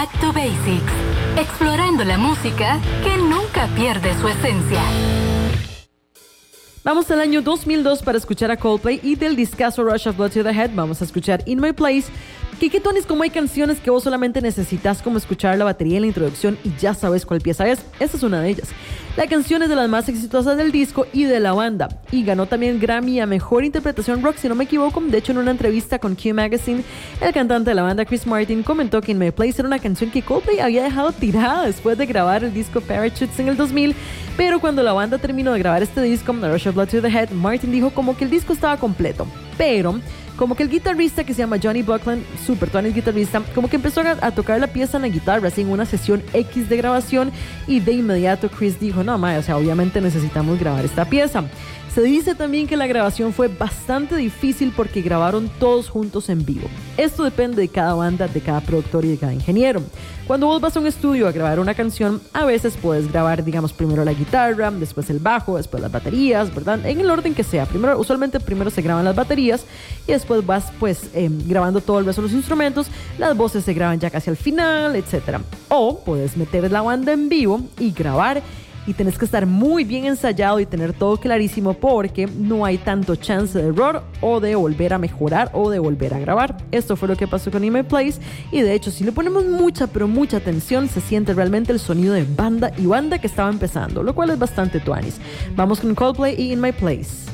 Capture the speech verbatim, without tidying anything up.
Back to Basics, explorando la música que nunca pierde su esencia. Vamos al año dos mil dos para escuchar a Coldplay, y del discazo Rush of Blood to the Head vamos a escuchar In My Place. Kiketonis, como hay canciones que vos solamente necesitas como escuchar la batería en la introducción y ya sabes cuál pieza es, esta es una de ellas. La canción es de las más exitosas del disco y de la banda, y ganó también Grammy a Mejor Interpretación Rock, si no me equivoco. De hecho, en una entrevista con Q Magazine, el cantante de la banda, Chris Martin, comentó que In My Place era una canción que Coldplay había dejado tirada después de grabar el disco Parachutes en el dos mil, pero cuando la banda terminó de grabar este disco, The Rush of Blood to the Head, Martin dijo como que el disco estaba completo, pero como que el guitarrista, que se llama Johnny Buckland, super Tony's guitarrista, como que empezó a, a tocar la pieza en la guitarra así en una sesión X de grabación, y de inmediato Chris dijo, no, ma, o sea, obviamente necesitamos grabar esta pieza. Se dice también que la grabación fue bastante difícil porque grabaron todos juntos en vivo. Esto depende de cada banda, de cada productor y de cada ingeniero. Cuando vos vas a un estudio a grabar una canción, a veces puedes grabar, digamos, primero la guitarra, después el bajo, después las baterías, ¿verdad? En el orden que sea. Primero, usualmente primero se graban las baterías y después vas, pues, eh, grabando todo el resto de los instrumentos. Las voces se graban ya casi al final, etcétera. O puedes meter la banda en vivo y grabar, y tenés que estar muy bien ensayado y tener todo clarísimo, porque no hay tanto chance de error o de volver a mejorar o de volver a grabar. Esto fue lo que pasó con In My Place, y de hecho si le ponemos mucha pero mucha atención se siente realmente el sonido de banda y banda que estaba empezando, lo cual es bastante tuanis. Vamos con Coldplay y In My Place.